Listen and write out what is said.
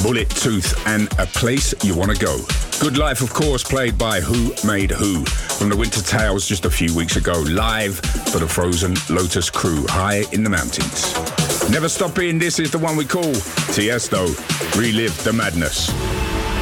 Bullet Tooth and A Place You Wanna Go. Good Life, of course, played by Who Made Who from the Winter Tales just a few weeks ago, live for the Frozen Lotus crew, high in the mountains. Never Stop Being This is the one we call Tiesto, Relive the Madness.